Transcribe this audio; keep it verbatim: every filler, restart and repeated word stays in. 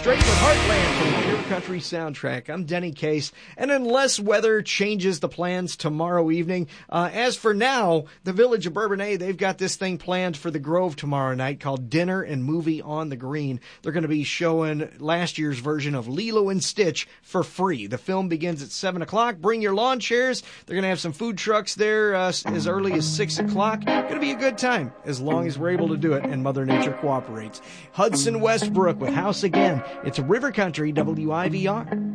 straight with Heartland from the Pure Country soundtrack. I'm Denny Case, and unless weather changes the plans tomorrow evening, uh, as for now, the Village of Bourbonnais, they've got this thing planned for the Grove tomorrow night called Dinner and Movie on the Green. They're going to be showing last year's version of Lilo and Stitch for free. The film begins at seven o'clock. Bring your lawn chairs. They're going to have some food trucks there uh, as early as six o'clock. Going to be a good time as long as we're able to do it and Mother Nature cooperates. Hudson Westbrook with House Again. It's River Country W I V R.